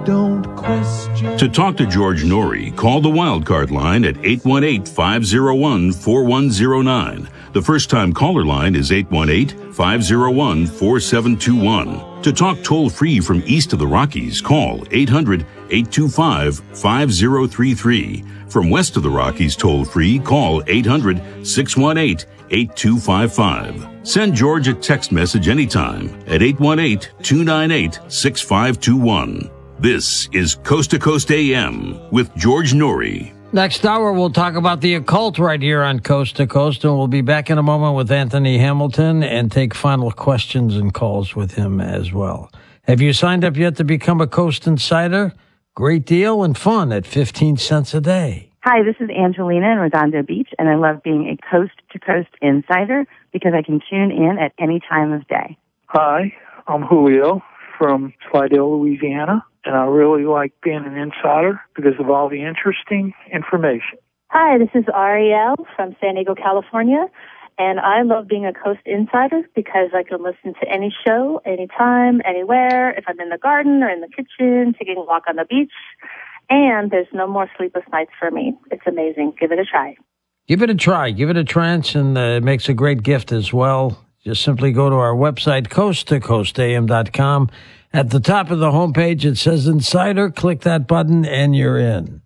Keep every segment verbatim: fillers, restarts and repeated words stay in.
Don't question. To talk to George Norrie, call the Wildcard line at eight one eight, five oh one, four one oh nine. The first-time caller line is eight one eight, five oh one, four seven two one. To talk toll-free from east of the Rockies, call eight hundred, eight two five, five oh three three. From west of the Rockies toll-free, call eight hundred, six one eight, eight two five five. Send George a text message anytime at eight one eight, two nine eight, six five two one. This is Coast to Coast A M with George Norrie. Next hour, we'll talk about the occult right here on Coast to Coast, and we'll be back in a moment with Anthony Hamilton and take final questions and calls with him as well. Have you signed up yet to become a Coast Insider? Great deal and fun at fifteen cents a day. Hi, this is Angelina in Redondo Beach, and I love being a Coast to Coast Insider because I can tune in at any time of day. Hi, I'm Julio from Slidell, Louisiana, and I really like being an insider because of all the interesting information. Hi, this is Ariel from San Diego, California, and I love being a Coast Insider because I can listen to any show, anytime, anywhere, if I'm in the garden or in the kitchen, taking a walk on the beach, and there's no more sleepless nights for me. It's amazing. Give it a try. Give it a try. Give it a chance, and uh, it makes a great gift as well. Just simply go to our website, coast to coast a m dot com. At the top of the homepage, it says Insider. Click that button, and you're in.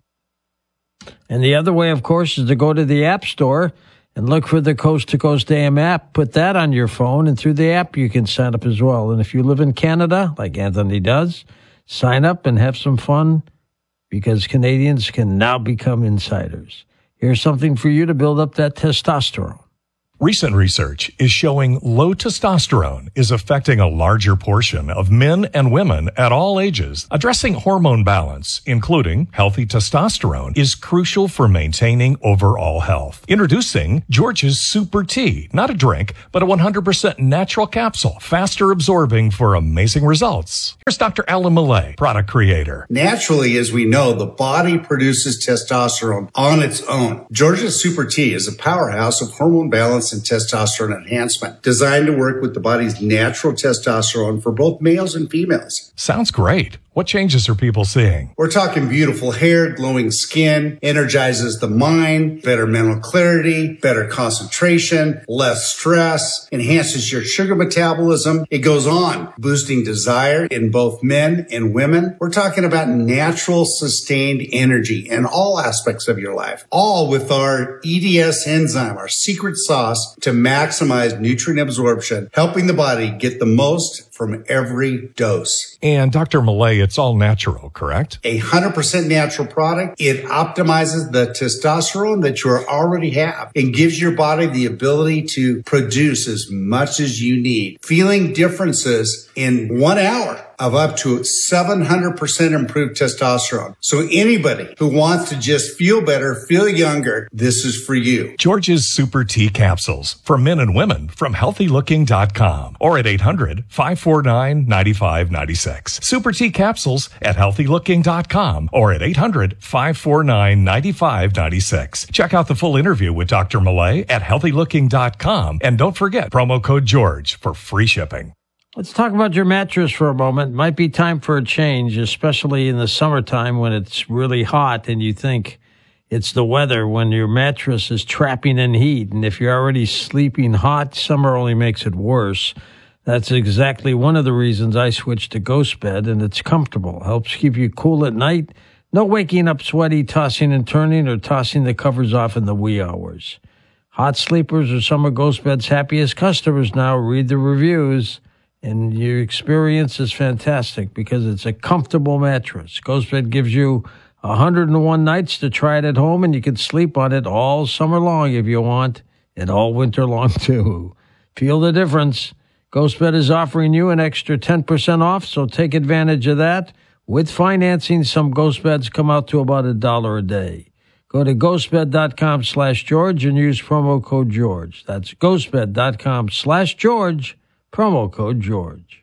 And the other way, of course, is to go to the App Store and look for the Coast to Coast A M app. Put that on your phone, and through the app, you can sign up as well. And if you live in Canada, like Anthony does, sign up and have some fun because Canadians can now become insiders. Here's something for you to build up that testosterone. Recent research is showing low testosterone is affecting a larger portion of men and women at all ages. Addressing hormone balance, including healthy testosterone, is crucial for maintaining overall health. Introducing George's Super Tea, not a drink, but a one hundred percent natural capsule, faster absorbing for amazing results. Here's Doctor Alan Millay, product creator. Naturally, as we know, the body produces testosterone on its own. George's Super Tea is a powerhouse of hormone balance and testosterone enhancement, designed to work with the body's natural testosterone for both males and females. Sounds great. What changes are people seeing? We're talking beautiful hair, glowing skin, energizes the mind, better mental clarity, better concentration, less stress, enhances your sugar metabolism. It goes on, boosting desire in both men and women. We're talking about natural, sustained energy in all aspects of your life, all with our E D S enzyme, our secret sauce to maximize nutrient absorption, helping the body get the most from every dose. And Doctor Millay, it's all natural, correct? A one hundred percent natural product. It optimizes the testosterone that you already have and gives your body the ability to produce as much as you need. Feeling differences in one hour of up to seven hundred percent improved testosterone. So anybody who wants to just feel better, feel younger, this is for you. George's Super Tea Capsules for men and women from healthy looking dot com or at eight hundred, five four nine, nine five nine six. Super Tea Capsules at healthy looking dot com or at eight hundred, five four nine, nine five nine six. Check out the full interview with Doctor Millay at healthy looking dot com and don't forget promo code George for free shipping. Let's talk about your mattress for a moment. Might be time for a change, especially in the summertime when it's really hot and you think it's the weather, when your mattress is trapping in heat. And if you're already sleeping hot, summer only makes it worse. That's exactly one of the reasons I switched to Ghost Bed, and it's comfortable. Helps keep you cool at night. No waking up sweaty, tossing and turning, or tossing the covers off in the wee hours. Hot sleepers are some of Ghost Bed's happiest customers now. Read the reviews. And your experience is fantastic because it's a comfortable mattress. Ghost Bed gives you one hundred one nights to try it at home, and you can sleep on it all summer long if you want, and all winter long too. Feel the difference. Ghost Bed is offering you an extra ten percent off, so take advantage of that. With financing, some Ghost Beds come out to about a dollar a day. Go to ghostbed.com slash George and use promo code George. That's ghostbed.com slash George. Promo code George.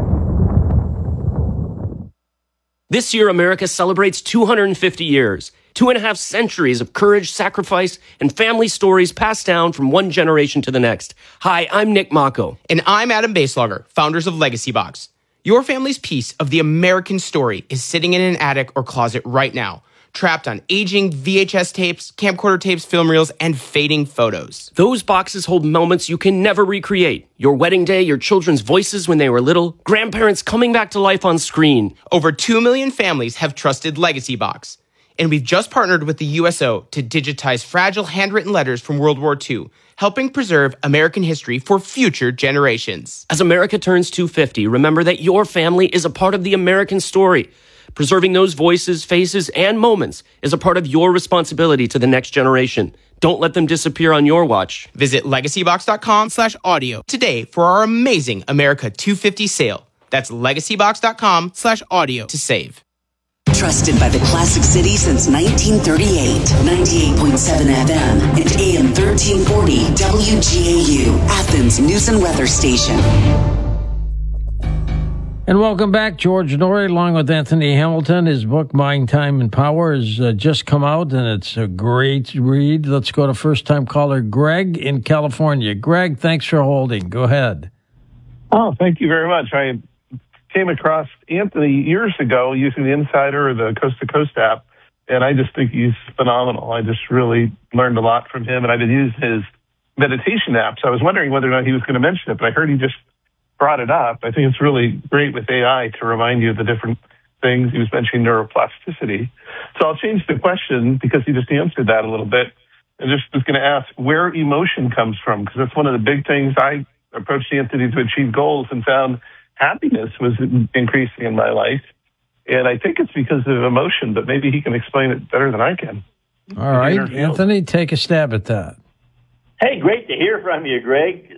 This year, America celebrates two hundred fifty years. Two and a half centuries of courage, sacrifice, and family stories passed down from one generation to the next. Hi, I'm Nick Mako. And I'm Adam Baselogger, founders of Legacy Box. Your family's piece of the American story is sitting in an attic or closet right now, trapped on aging V H S tapes, camcorder tapes, film reels, and fading photos. Those boxes hold moments you can never recreate. Your wedding day, your children's voices when they were little, grandparents coming back to life on screen. Over two million families have trusted Legacy Box. And we've just partnered with the U S O to digitize fragile handwritten letters from World War Two, helping preserve American history for future generations. As America turns two hundred fifty, remember that your family is a part of the American story. Preserving those voices, faces, and moments is a part of your responsibility to the next generation. Don't let them disappear on your watch. Visit legacybox.com slash audio today for our amazing America two fifty sale. That's legacybox.com slash audio to save. Trusted by the Classic City since nineteen thirty-eight. ninety-eight point seven F M and A M thirteen forty W G A U, Athens News and Weather Station. And welcome back, George Noory, along with Anthony Hamilton. His book, Mind, Time, and Power, has uh, just come out, and it's a great read. Let's go to first-time caller Greg in California. Greg, thanks for holding. Go ahead. Oh, thank you very much. I came across Anthony years ago using the Insider or the Coast to Coast app, and I just think he's phenomenal. I just really learned a lot from him, and I've been using his meditation app, so I was wondering whether or not he was going to mention it, but I heard he just brought it up. I think it's really great with A I to remind you of the different things. He was mentioning neuroplasticity. So I'll change the question because he just answered that a little bit. I just was going to ask where emotion comes from, because that's one of the big things. I approached Anthony to achieve goals and found happiness was increasing in my life. And I think it's because of emotion, but maybe he can explain it better than I can. All right, Anthony, take a stab at that. Hey, great to hear from you, Greg.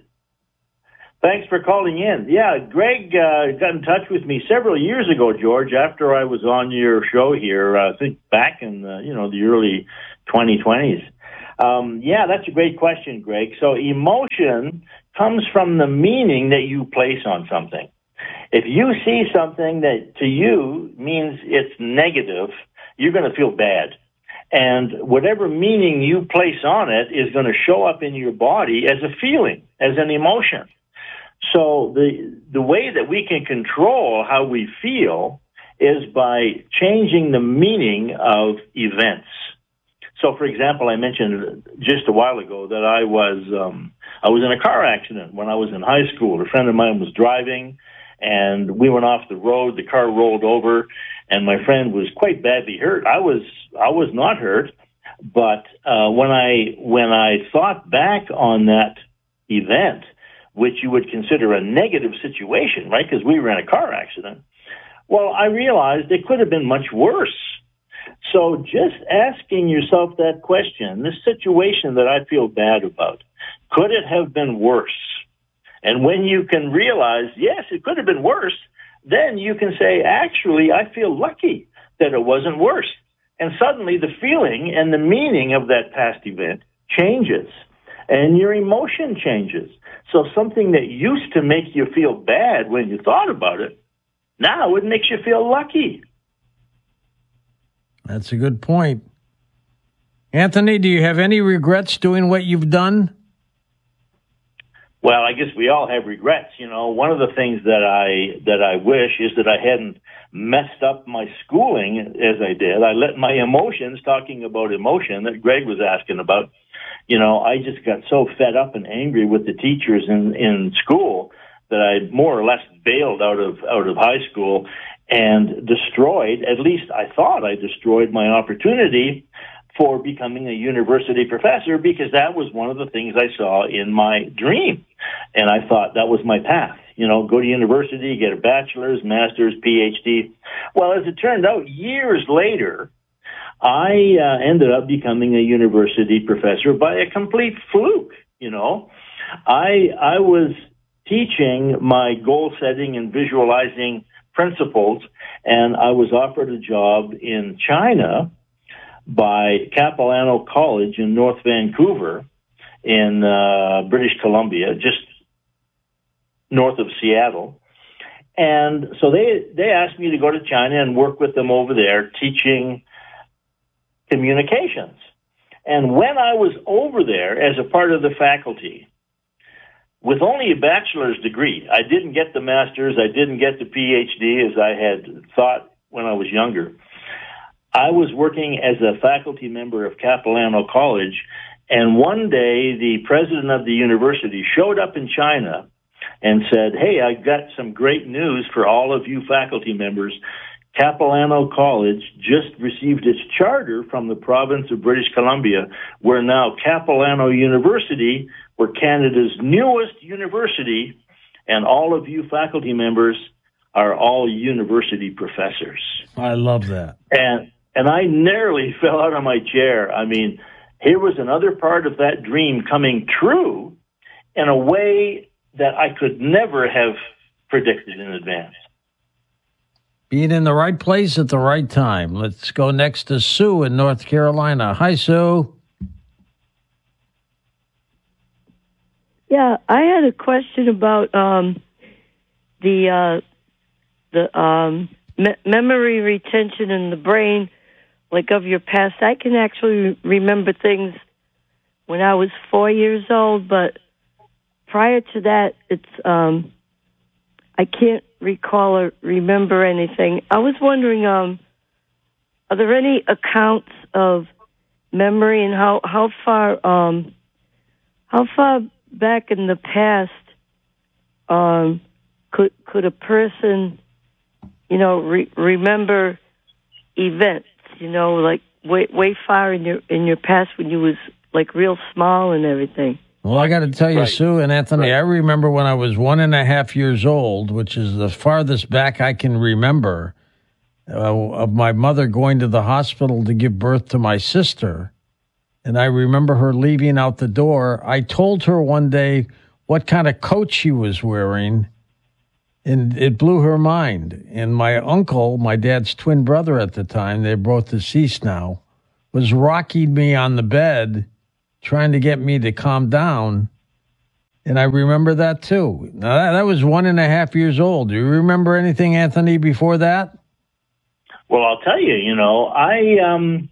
Thanks for calling in. Yeah, Greg uh, got in touch with me several years ago, George, after I was on your show here, uh, I think back in the, you know, the early twenty twenties. Um, yeah, that's a great question, Greg. So emotion comes from the meaning that you place on something. If you see something that to you means it's negative, you're going to feel bad. And whatever meaning you place on it is going to show up in your body as a feeling, as an emotion. So the the way that we can control how we feel is by changing the meaning of events. So, for example, I mentioned just a while ago that I was um, I was in a car accident when I was in high school. A friend of mine was driving, and we went off the road. The car rolled over, and my friend was quite badly hurt. I was I was not hurt, but uh, when I when I thought back on that event, which you would consider a negative situation, right? Because we were in a car accident. Well, I realized it could have been much worse. So just asking yourself that question, this situation that I feel bad about, could it have been worse? And when you can realize, yes, it could have been worse, then you can say, actually, I feel lucky that it wasn't worse. And suddenly the feeling and the meaning of that past event changes, and your emotion changes. So something that used to make you feel bad when you thought about it, now it makes you feel lucky. That's a good point. Anthony, do you have any regrets doing what you've done? Well, I guess we all have regrets. You know, one of the things that I that I wish is that I hadn't messed up my schooling as I did. I let my emotions, talking about emotion that Greg was asking about, you know, I just got so fed up and angry with the teachers in, in school that I more or less bailed out of out of high school and destroyed, at least I thought I destroyed my opportunity for becoming a university professor, because that was one of the things I saw in my dream. And I thought that was my path. You know, go to university, get a bachelor's, master's, P H D. Well, as it turned out, years later, I uh, ended up becoming a university professor by a complete fluke. You know, I I was teaching my goal setting and visualizing principles, and I was offered a job in China by Capilano College in North Vancouver in uh, British Columbia, just north of Seattle. And so they they asked me to go to China and work with them over there, teaching communications. And when I was over there as a part of the faculty, with only a bachelor's degree, I didn't get the master's, I didn't get the P H D as I had thought when I was younger. I was working as a faculty member of Capilano College, and one day the president of the university showed up in China and said, hey, I got some great news for all of you faculty members. Capilano College just received its charter from the province of British Columbia. We're now Capilano University. We're Canada's newest university, and all of you faculty members are all university professors. I love that. And and I nearly fell out of my chair. I mean, here was another part of that dream coming true in a way that I could never have predicted in advance. Being in the right place at the right time. Let's go next to Sue in North Carolina. Hi, Sue. Yeah, I had a question about um, the uh, the um, me- memory retention in the brain, like of your past. I can actually remember things when I was four years old, but prior to that, it's um, I can't recall or remember anything. I was wondering, um, are there any accounts of memory and how how far um, how far back in the past um, could could a person, you know, re- remember events? You know, like way way far in your in your past when you was like real small and everything. Well, I got to tell you, Right. Sue and Anthony, Right. I remember when I was one and a half years old, which is the farthest back I can remember, uh, of my mother going to the hospital to give birth to my sister. And I remember her leaving out the door. I told her one day what kind of coat she was wearing, and it blew her mind. And my uncle, my dad's twin brother at the time, they're both deceased now, was rocking me on the bed, trying to get me to calm down. And I remember that too. Now, that, that was one and a half years old. Do you remember anything, Anthony, before that? Well, I'll tell you, you know, I um,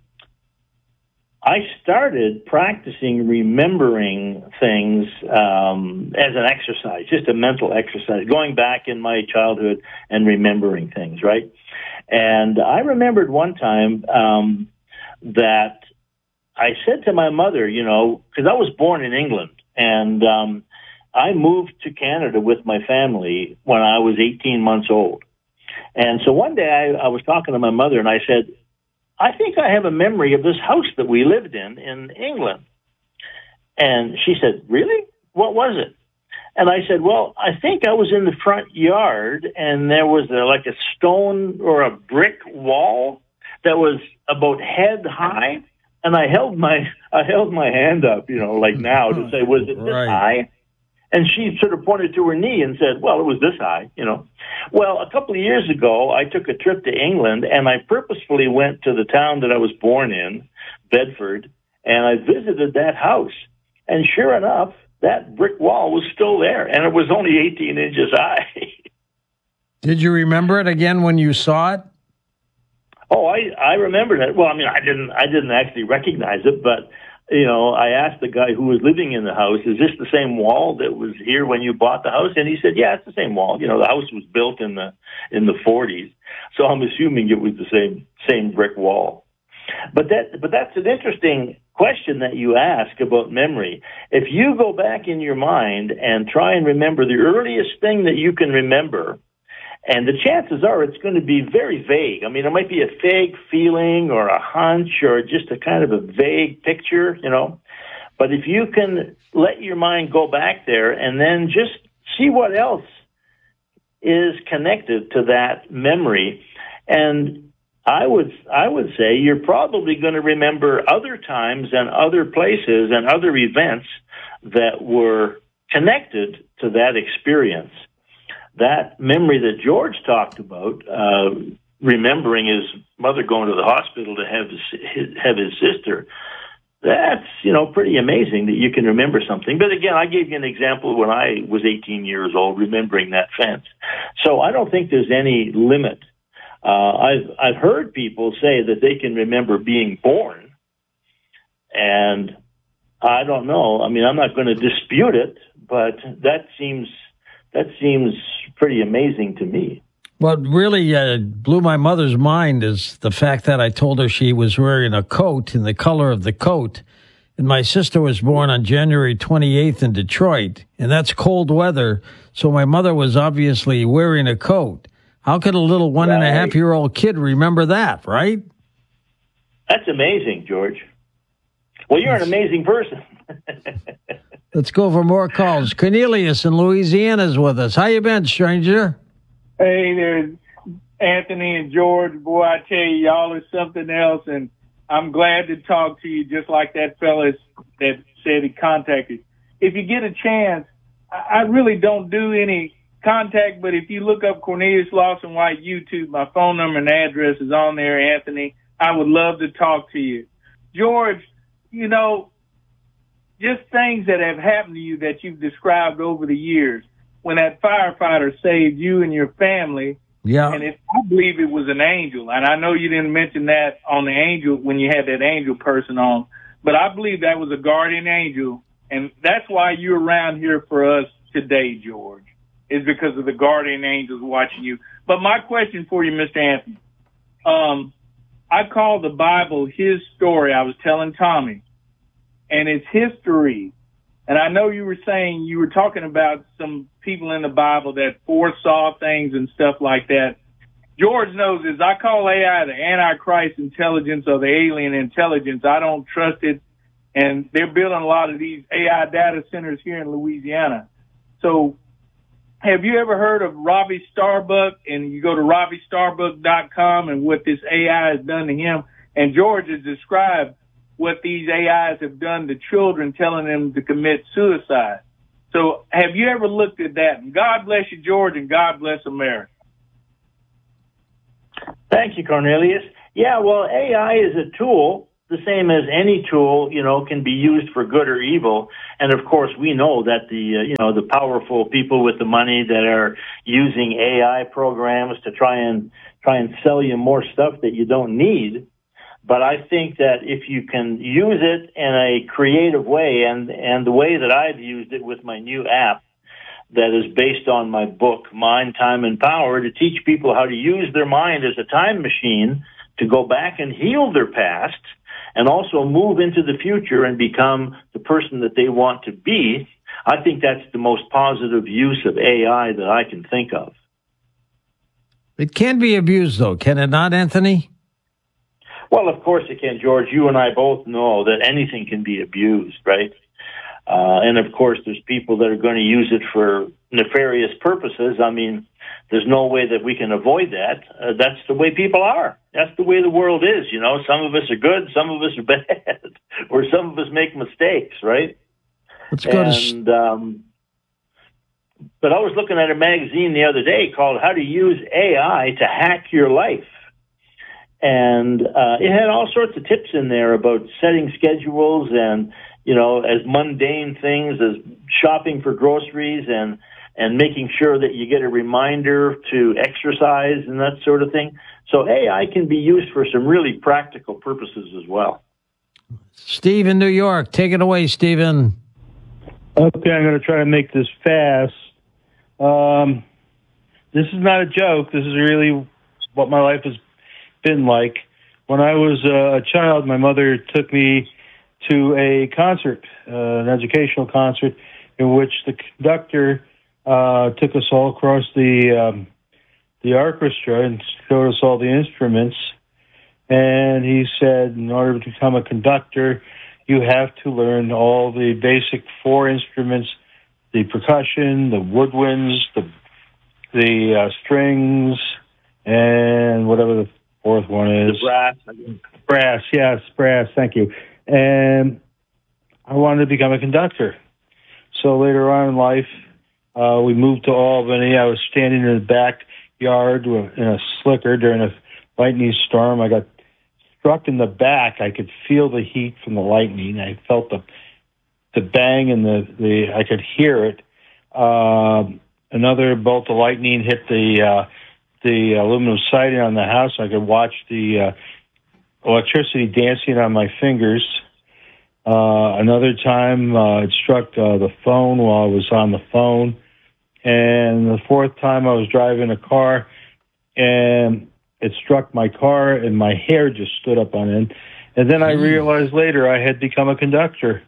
I started practicing remembering things um, as an exercise, just a mental exercise, going back in my childhood and remembering things, right? And I remembered one time um, that I said to my mother, you know, because I was born in England, and um, I moved to Canada with my family when I was eighteen months old. And so one day I, I was talking to my mother, and I said, I think I have a memory of this house that we lived in in England. And she said, really? What was it? And I said, well, I think I was in the front yard, and there was a, like a stone or a brick wall that was about head high. And I held my I held my hand up, you know, like now to say, was it this Right. high? And she sort of pointed to her knee and said, well, it was this high, you know. Well, a couple of years ago, I took a trip to England, and I purposefully went to the town that I was born in, Bedford, and I visited that house. And sure enough, that brick wall was still there, and it was only eighteen inches high. Did you remember it again when you saw it? Oh, I I remembered it. Well, I mean, I didn't I didn't actually recognize it, but you know, I asked the guy who was living in the house, "Is this the same wall that was here when you bought the house?" And he said, "Yeah, it's the same wall. You know, the house was built in the in the forties, so I'm assuming it was the same same brick wall." But that but that's an interesting question that you ask about memory. If you go back in your mind and try and remember the earliest thing that you can remember, and the chances are it's going to be very vague. I mean, it might be a vague feeling or a hunch or just a kind of a vague picture, you know. But if you can let your mind go back there and then just see what else is connected to that memory, and I would I would say you're probably going to remember other times and other places and other events that were connected to that experience. That memory that George talked about, uh, remembering his mother going to the hospital to have his, have his sister, that's, you know, pretty amazing that you can remember something. But again, I gave you an example when I was eighteen years old, remembering that fence. So I don't think there's any limit. Uh, I've, I've heard people say that they can remember being born, And I don't know. I mean, I'm not going to dispute it, but that seems that seems pretty amazing to me. What really uh, blew my mother's mind is the fact that I told her she was wearing a coat in the color of the coat. And my sister was born on January twenty-eighth in Detroit, and that's cold weather. So my mother was obviously wearing a coat. How could a little one and a half year old kid remember that, right? That's amazing, George. Well, you're an amazing person. Let's go for more calls. Cornelius in Louisiana is with us. How you been, stranger? Hey there, Anthony and George. Boy, I tell you, y'all are something else, and I'm glad to talk to you just like that fella that said he contacted. If you get a chance, I really don't do any contact, but if you look up Cornelius Lawson White YouTube, my phone number and address is on there, Anthony. I would love to talk to you. George, you know, just things that have happened to you that you've described over the years. When that firefighter saved you and your family, yeah, and it, I believe it was an angel, and I know you didn't mention that on the angel when you had that angel person on, but I believe that was a guardian angel, and that's why you're around here for us today, George, is because of the guardian angels watching you. But my question for you, Mister Anthony, um, I call the Bible his story. I was telling Tommy, and it's history. And I know you were saying you were talking about some people in the Bible that foresaw things and stuff like that. George knows this. I call A I the Antichrist intelligence or the alien intelligence. I don't trust it. And they're building a lot of these A I data centers here in Louisiana. So have you ever heard of Robbie Starbuck? And you go to robbie starbuck dot com and what this A I has done to him. And George has described what these A Is have done to children, telling them to commit suicide. So have you ever looked at that? And God bless you, George, and God bless America. Thank you, Cornelius. Yeah, well, A I is a tool, the same as any tool, you know, can be used for good or evil. And of course, we know that the, uh, you know, the powerful people with the money that are using A I programs to try and try and sell you more stuff that you don't need. But I think that if you can use it in a creative way, and, and the way that I've used it with my new app that is based on my book, Mind, Time, and Power, to teach people how to use their mind as a time machine to go back and heal their past and also move into the future and become the person that they want to be, I think that's the most positive use of A I that I can think of. It can be abused, though, can it not, Anthony? Well, of course it can, George. You and I both know that anything can be abused, right? Uh, and, of course, there's people that are going to use it for nefarious purposes. I mean, there's no way that we can avoid that. Uh, that's the way people are. That's the way the world is, you know. Some of us are good, some of us are bad, or some of us make mistakes, right? Let's go and, to... um, but I was looking at a magazine the other day called How to Use A I to Hack Your Life. And uh, it had all sorts of tips in there about setting schedules and, you know, as mundane things as shopping for groceries and, and making sure that you get a reminder to exercise and that sort of thing. So A I can be used for some really practical purposes as well. Steve in New York. Take it away, Stephen. Okay, I'm going to try to make this fast. Um, this is not a joke. This is really what my life has been like. When I was a child, my mother took me to a concert, uh, an educational concert, in which the conductor uh, took us all across the um, the orchestra and showed us all the instruments. And he said, in order to become a conductor, you have to learn all the basic four instruments: the percussion, the woodwinds, the the uh, strings, and whatever the fourth one is. The brass. Brass, yes, brass, thank you. And I wanted to become a conductor. So later on in life, uh, we moved to Albany. I was standing in the backyard in a slicker during a lightning storm. I got struck in the back. I could feel the heat from the lightning. I felt the the bang and the, the I could hear it. Um, another bolt of lightning hit the uh, the aluminum siding on the house. I could watch the uh, electricity dancing on my fingers. Uh, another time, uh, it struck uh, the phone while I was on the phone. And the fourth time, I was driving a car, and it struck my car, and my hair just stood up on end. And then I realized later I had become a conductor.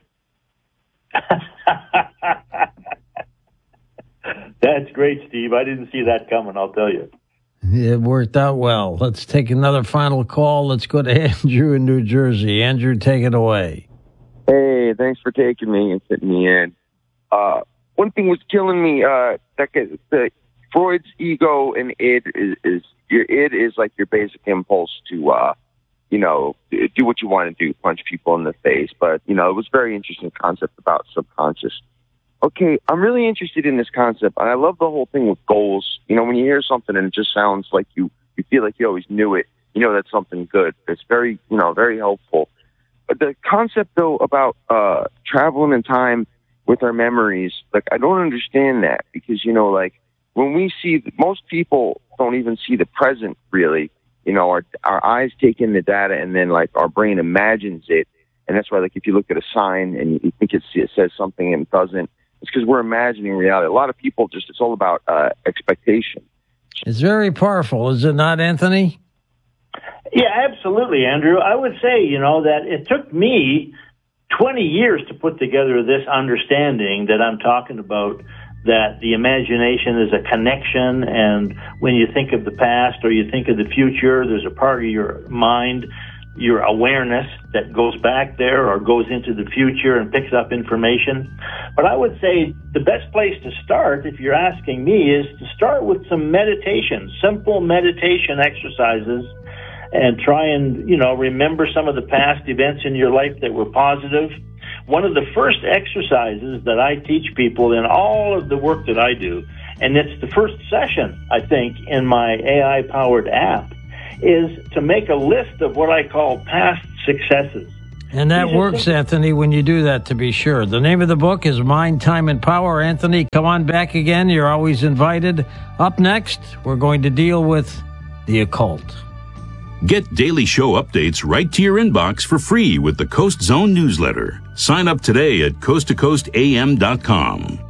That's great, Steve. I didn't see that coming, I'll tell you. It worked out well. Let's take another final call. Let's go to Andrew in New Jersey. Andrew, take it away. Hey, thanks for taking me and fitting me in. Uh, one thing was killing me, uh, that the Freud's ego and id is, is your id is like your basic impulse to, uh, you know, do what you want to do, punch people in the face. But, you know, it was a very interesting concept about subconscious. Okay, I'm really interested in this concept, and I love the whole thing with goals. You know, when you hear something and it just sounds like you, you feel like you always knew it, you know that's something good. It's very, you know, very helpful. But the concept, though, about uh, traveling in time with our memories, like, I don't understand that because, you know, like, when we see, most people don't even see the present, really. You know, our our eyes take in the data, and then, like, our brain imagines it. And that's why, like, if you look at a sign and you think it's, it says something and it doesn't, it's because we're imagining reality. A lot of people just, it's all about uh, expectation. It's very powerful, is it not, Anthony? Yeah, absolutely, Andrew. I would say, you know, that it took me twenty years to put together this understanding that I'm talking about, that the imagination is a connection, and when you think of the past or you think of the future, there's a part of your mind, your awareness, that goes back there or goes into the future and picks up information. But I would say the best place to start, if you're asking me, is to start with some meditation, simple meditation exercises, and try and, you know, remember some of the past events in your life that were positive. One of the first exercises that I teach people in all of the work that I do, and it's the first session, I think, in my A I-powered app, is to make a list of what I call past successes. And that works, Anthony, when you do that, to be sure. The name of the book is Mind, Time, and Power. Anthony, come on back again. You're always invited. Up next, we're going to deal with the occult. Get daily show updates right to your inbox for free with the Coast Zone newsletter. Sign up today at coast to coast a m dot com.